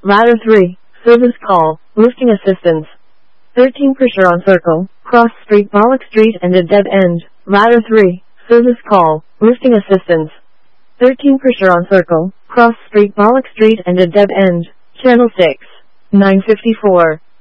Ladder 3, service call, lifting assistance. 13 pressure on circle, cross street Bollock Street and a dead end. Ladder 3, service call, lifting assistance. 13 pressure on circle, cross street Bollock Street and a dead end. Channel 6, 954.